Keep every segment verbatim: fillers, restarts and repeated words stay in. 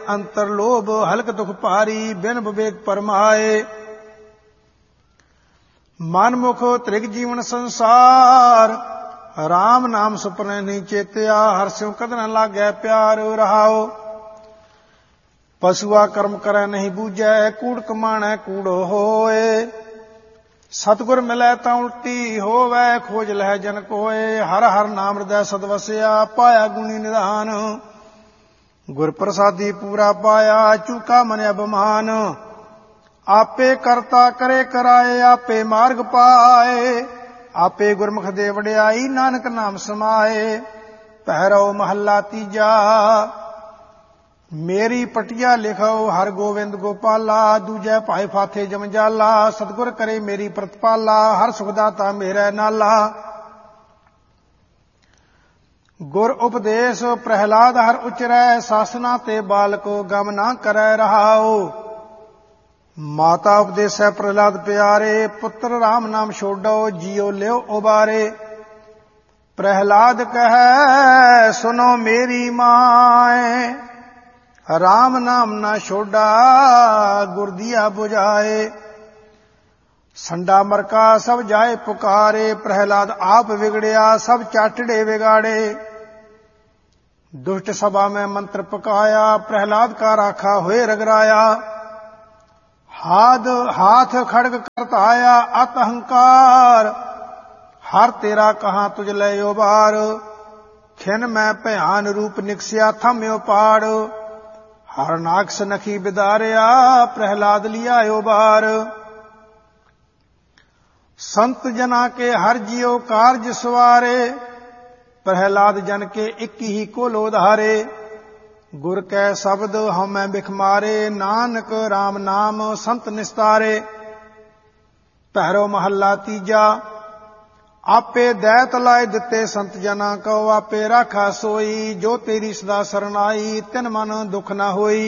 अंतर लोभ हलक दुख पारी बिन विवेक परमाए। मनमुख त्रिग जीवन संसार राम नाम सुपने नहीं चेत्या हर स्यों कद न लागै प्यार रहाओ। पशुआ कर्म करे नहीं बूझै कूड़ कमाणै कूड़ो होए। सतगुर मिलै ता उल्टी होवै खोज लह जन कोय। हर हर नाम हृदय सद वसिया पाया गुणी निधान। गुर प्रसादी पूरा पाया चूका मन अभिमान। आपे करता करे कराए आपे मार्ग पाए। आपे गुरमुख दे वडियाई नानक नाम समाए। पहरो महला तीजा मेरी पटिया लिखो हर गोविंद गोपाला। दूजै भाई फाथे जमजाला सतगुर करे मेरी प्रतिपाला। हर सुखदाता मेरा नाला। गुर उपदेश प्रहलाद हर उचरै सासना ते बालको गम ना करै रहाओ। माता उपदेशै प्रहलाद प्यारे पुत्र राम नाम छोड़ो जियो लियो उबारे। प्रहलाद कहे सुनो मेरी माए राम नाम ना छोड़ा गुर दिया बुझाए। संडा मरका सब जाए पुकारे प्रहलाद आप बिगड़िया सब चाटड़े बिगाड़े। दुष्ट सभा में मंत्र पकाया प्रहलाद का राखा हुए रगराया। हाथ हाथ खड़ग करताया अत अहंकार हर तेरा कहां तुझ ले उबार। खिन मैं भयान रूप निकसिया थम्यो पाड़। हर नाक्स नखी बिदारिया प्रहलाद लिया उबार। संत जना के हर जियो कार्य सवारे प्रहलाद जन के एक ही को लोधारे। गुर कै शब्द हमै बिख मारे नानक राम नाम संत निस्तारे। पहरो महला तीजा आपे दैत लाए दिते संत जना को। आपे राखा सोई जो तेरी सदा सरनाई तिन मन दुख न होई।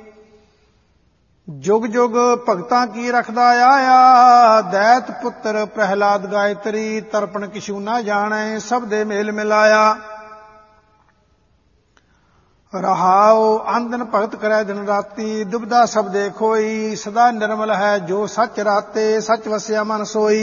जुग जुग भगतां की रखदा आया दैत पुत्र प्रहलाद गायत्री। तरपण किशु न जाने सब दे मेल मिलाया। रहाओ आंदन भगत करे दिन राती दुबदा सब दे खोई। सदा निर्मल है जो सच राते सच वसिया मन सोई।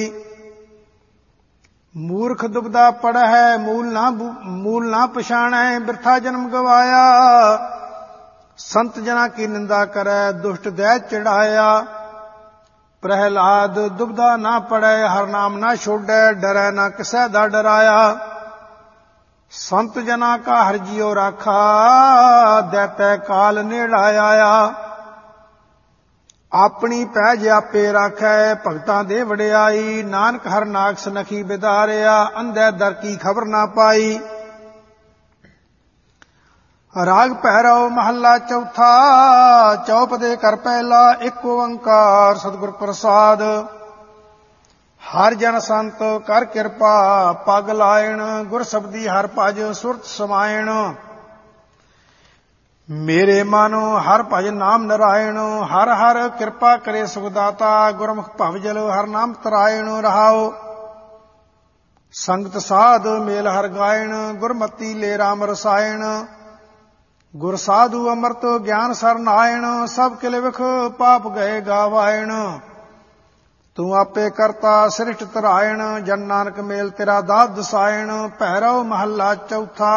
मूर्ख दुबदा पड़ है मूल ना मूल ना पछाणै बिरथा जन्म गवाया। संत जना की निंदा करे दुष्ट दैत चिढ़ाया। प्रहलाद दुबदा ना पड़े हर नाम ना छोड़े डरै ना किसै दा डराया। संत जना का हर जियो राखा दैतै काल नेड़ा आया। अपनी पैज आपे राखै भगतां दे वडियाई। नानक हर नाक्स नखी बिदारिया अंधे दर की खबर ना पाई। राग भैरव महला चौथा चौपदे कर पहला एक ओंकार सतगुर प्रसाद। हर जन संत कर किरपा पग लायण। गुर शब्दी हर भज सुरत समायण। मेरे मानो हर भज नाम नारायण। हर हर किरपा करे सुखदाता गुरमुख भवजल हर नाम तरायण रहाओ। संगत साध मेल हर गायण गुरमति ले राम रसायण। गुर साधु अमृत ज्ञान सरनायण सब किल विख पाप गए गावायण। तू आपे करता सृष्ट तरायण जन नानक मेल तेरा दाद दसायण। भैरव महला चौथा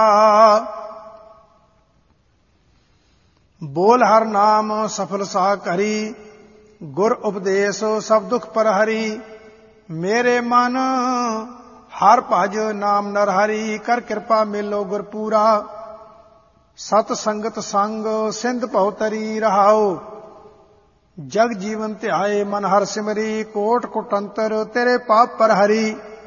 बोल हर नाम सफल सा करी। गुर उपदेश सब दुख पर हरी। मेरे मन हर भज नाम नरहरि। कर कृपा मेलो गुर पूरा। सत संगत संग सिंध भवतरी रहाओ। जग जीवन ध्याए मन हर सिमरी। कोट कुटंतर तेरे पाप पर हरी।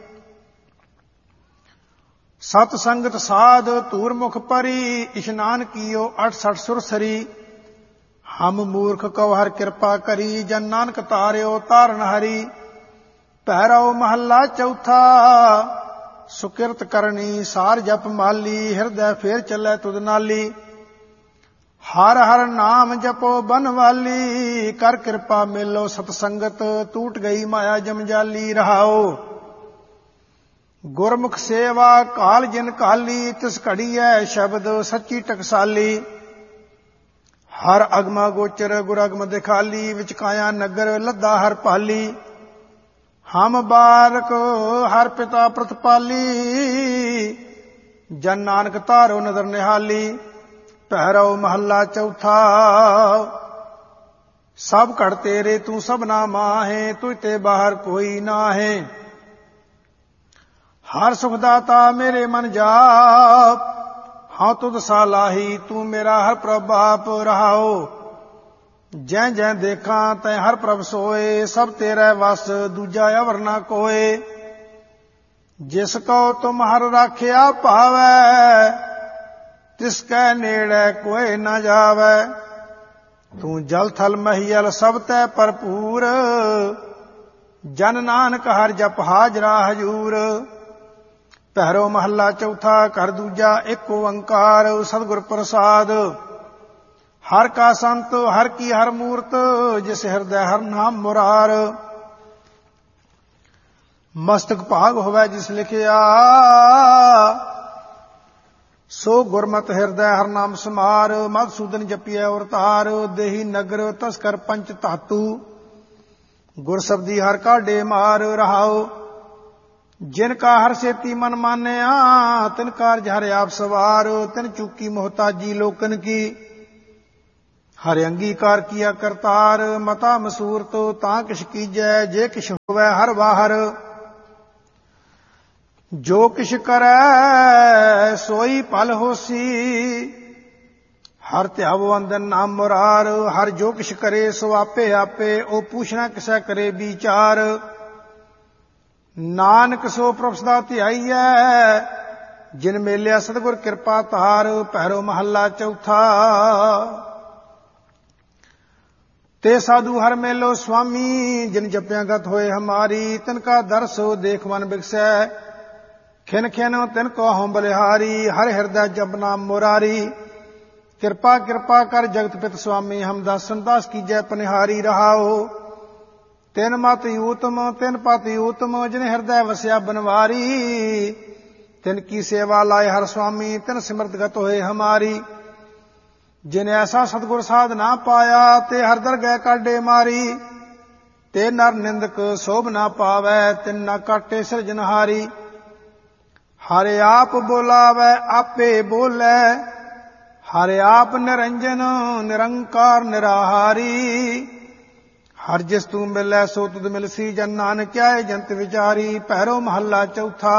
सत संगत साध तूर मुख परी। इशनान कियो अठसठ सुरसरी। हम मूर्ख को हर कृपा करी। जन नानक तार्यो तारन हरी। भैरव महला चौथा सुकृत करनी सार जप माली। हृदय फेर चलै तुद नाली। हर हर नाम जपो बनवाली। कर कृपा मिलो सतसंगत टूट गई माया जमजाली रहाओ। गुरमुख सेवा काल जिन काली। तिस घड़ी है शब्द सच्ची टकसाली। ਹਰ ਅਗਮਾ ਗੋਚਰ ਗੁਰ ਅਗਮ ਦਿਖਾਲੀ, ਵਿਚ ਕਾਇਆ ਨਗਰ ਲੱਦਾ ਹਰ ਪਾਲੀ। ਹਮ ਬਾਲਕ ਹਰ ਪਿਤਾ ਪ੍ਰਤਪਾਲੀ, ਜਨ ਨਾਨਕ ਧਾਰੋ ਨਦਰ ਨਿਹਾਲੀ। ਭੈਰਵ ਮਹੱਲਾ ਚੌਥਾ। ਸਭ ਘੜ ਤੇਰੇ ਤੂੰ ਸਭਨਾ ਮਾਹੇ, ਤੁਝ ਤੇ ਬਾਹਰ ਕੋਈ ਨਾਹੇ। ਹਰ ਸੁਖ ਦਾਤਾ ਮੇਰੇ ਮਨ ਜਾਪ, ਹਾਂ ਤੁਧ ਸਾਲਾਹੀ ਤੂੰ ਮੇਰਾ ਹਰ ਪ੍ਰਭ ਬਾਪ। ਰਹਾਓ ਜੈ ਜੈ ਦੇਖਾਂ ਤੈ ਹਰ ਪ੍ਰਭ ਸੋਏ, ਸਭ ਤੇਰਾ ਵਸ ਦੂਜਾ ਅਵਰ ਨਾ ਕੋਏ। ਜਿਸ ਕੋ ਤੁਮ ਹਰ ਰਾਖਿਆ ਭਾਵੈ, ਤਿਸ ਕੈ ਨੇੜੇ ਕੋਏ ਨਾ ਜਾਵੈ। ਤੂੰ ਜਲ ਥਲ ਮਹੀਲ ਸਭ ਤੈ ਭਰਪੂਰ, ਜਨ ਨਾਨਕ ਹਰ ਜਪ ਹਾਜ਼ਰਾ ਹਜੂਰ। ਭੈਰੋ ਮਹੱਲਾ ਚੌਥਾ। ਘਰ ਦੂਜਾ ਏਕ ਓੰਕਾਰ ਸਤਿਗੁਰ ਪ੍ਰਸਾਦ। ਹਰ ਕਾ ਸੰਤ ਹਰ ਕੀ ਹਰ ਮੂਰਤ, ਜਿਸ ਹਿਰਦੈ ਹਰ ਨਾਮ ਮੁਰਾਰ। ਮਸਤਕ ਭਾਗ ਹੋਵੈ ਜਿਸ ਲਿਖਿਆ, ਸੋ ਗੁਰਮਤਿ ਹਿਰਦੈ ਹਰ ਨਾਮ ਸਮਾਰ। ਮਧੂਸੂਦਨ ਜਪੀਐ ਔਰ ਤਾਰ, ਦੇਹੀ ਨਗਰ ਤਸਕਰ ਪੰਚ ਧਾਤੂ। ਗੁਰ ਸਬਦੀ ਹਰ ਕਾਢੇ ਮਾਰ। ਰਹਾਉ ਜਿਨ ਕਾ ਹਰ ਸੇਤੀ ਮਨ ਮਾਨਿਆ, ਤਿਨ ਕਾਰਜ ਹਰ ਆਪ ਸਵਾਰ। ਤਿਨ ਚੂਕੀ ਮੁਹਤਾਜੀ ਲੋਕਨ ਕੀ, ਹਰਿ ਅੰਗੀਕਾਰ ਕੀਆ ਕਰਤਾਰ। ਮਤਾ ਮਸੂਰਤ ਤਾਂ ਕਿਛ ਕੀਜੈ, ਜੇ ਕਿਛ ਹੋਵੈ ਹਰ ਬਾਹਰ। ਜੋ ਕਿਛ ਕਰੈ ਸੋਈ ਭਲ ਹੋਸੀ, ਹਰ ਧਿਆਵੋ ਅੰਦਨ ਨਾਮ ਮੁਰਾਰ। ਹਰ ਜੋ ਕਿਛ ਕਰੇ ਸੋ ਆਪੇ ਆਪੇ, ਉਹ ਪੁੱਛਣਾ ਕਿਸੈ ਕਰੇ ਵਿਚਾਰ। ਨਾਨਕ ਸੋ ਪ੍ਰਭ ਸਦਾ ਧਿਆਈਐ, ਜਿਨ ਮੇਲਿਆ ਸਤਿਗੁਰ ਕਿਰਪਾ ਧਾਰ। ਭੈਰੋ ਮਹੱਲਾ ਚੌਥਾ। ਤੇ ਸਾਧੂ ਹਰ ਮੇਲੋ ਸੁਆਮੀ, ਜਿਨ ਜਪਿਆ ਗਤ ਹੋਏ ਹਮਾਰੀ। ਤਿਨ ਕਾ ਦਰਸੋ ਦੇਖ ਮਨ ਬਿਕਸੈ, ਖਿਨ ਖਿਨ ਤਿਨ ਕੋ ਹਉ ਬਲਿਹਾਰੀ। ਹਰ ਹਿਰਦੈ ਜਪ ਨਾਮ ਮੁਰਾਰੀ। ਕਿਰਪਾ ਕਿਰਪਾ ਕਰ ਜਗਤ ਪਿਤ ਸੁਆਮੀ, ਹਮ ਦਾਸਨ ਦਾਸ ਕੀਜੈ ਪਨਿਹਾਰੀ। ਰਹਾਓ ਤਿਨ ਮਤ ਊਤਮ ਤਿਨ ਪਤ ਊਤਮ, ਜਿਨ ਹਿਰਦੈ ਵਸਿਆ ਬਨਵਾਰੀ। ਤਿਨ ਕੀ ਸੇਵਾ ਲਾਏ ਹਰ ਸੁਆਮੀ, ਤਿਨ ਸਿਮਰਤ ਗਤ ਹੋਏ ਹਮਾਰੀ। ਜਿਨ ਐਸਾ ਸਤਿਗੁਰ ਸਾਧ ਨਾ ਪਾਇਆ, ਤੇ ਹਰ ਦਰਗਹਿ ਕਾਢੇ ਮਾਰੀ। ਤੇ ਨਰ ਨਿੰਦਕ ਸੋਭ ਨਾ ਪਾਵੈ, ਤਿਨ ਨਾ ਕਾਟੇ ਸਿਰਜਨਹਾਰੀ। ਹਰ ਆਪ ਬੋਲਾਵੈ ਆਪੇ ਬੋਲੇ, ਹਰ ਆਪ ਨਿਰੰਜਨ ਨਿਰੰਕਾਰ ਨਿਰਾਹਾਰੀ। ਹਰ ਜਿਸ ਤੂੰ ਮਿਲੈ ਸੋ ਤੁਧ ਮਿਲਸੀ, ਜਨ ਨਾਨਕ ਆਏ ਜੰਤ ਵਿਚਾਰੀ। ਭੈਰੋ ਮਹੱਲਾ ਚੌਥਾ।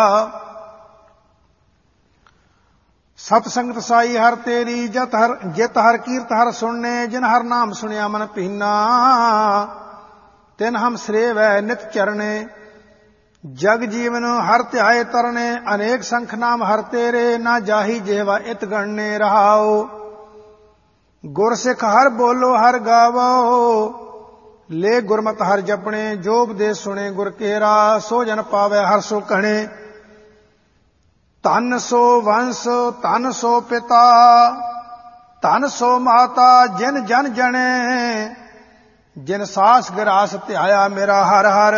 ਸਤ ਸੰਗਤ ਸਾਈ ਹਰ ਤੇਰੀ, ਜਤ ਹਰ ਜਿਤ ਹਰ ਕੀਰਤ ਹਰ ਸੁਣਨੇ। ਜਿਨ ਹਰ ਨਾਮ ਸੁਣਿਆ ਮਨ ਭੀਨਾ, ਤਿਨ ਹਮ ਸਰੇਵੈ ਨਿਤ ਚਰਣੇ। ਜਗ ਜੀਵਨ ਹਰ ਧਿਆਏ ਤਰਨੇ, ਅਨੇਕ ਸੰਖ ਨਾਮ ਹਰ ਤੇਰੇ। ਨਾ ਜਾਹੀ ਜੇਵਾ ਇਤ ਗਣਨੇ। ਰਹਾਓ ਗੁਰ ਸਿੱਖ ਹਰ ਬੋਲੋ ਹਰ ਗਾਵੋ, ਲੈ ਗੁਰਮਤਿ ਹਰ ਜਪਣੇ। ਜੋ ਉਪਦੇਸ਼ ਸੁਣੇ ਗੁਰ ਕੇਰਾ, ਸੋ ਜਨ ਪਾਵੈ ਹਰ ਸੋ ਕਹਣੇ। ਧਨ ਸੋ ਵੰਸ ਧਨ ਸੋ ਪਿਤਾ, ਧਨ ਸੋ ਮਾਤਾ ਜਿਨ ਜਨ ਜਣੇ। ਜਿਨ ਸਾਸ ਗਰਾਸ ਧਿਆਇਆ ਮੇਰਾ ਹਰ ਹਰ,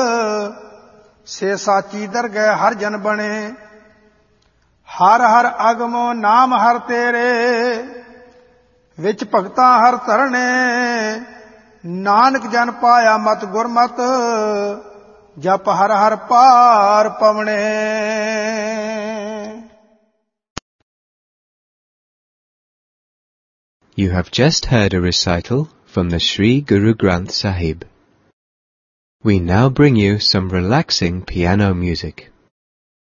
ਸੇ ਸਾਚੀ ਦਰਗਹਿ ਹਰ ਜਨ ਬਣੇ। ਹਰ ਹਰ ਅਗਮੋ ਨਾਮ ਹਰ ਤੇਰੇ, ਵਿੱਚ ਭਗਤਾਂ ਹਰ ਧਰਣੇ। ਨਾਨਕ ਜਨ ਪਾਇਆ ਮਤ ਗੁਰਮਤਿ, ਜਪ ਹਰ ਹਰ ਪਾਰ ਪਵਣੇ। You have just heard a recital from the Sri Guru Granth Sahib. We now bring you some relaxing piano music.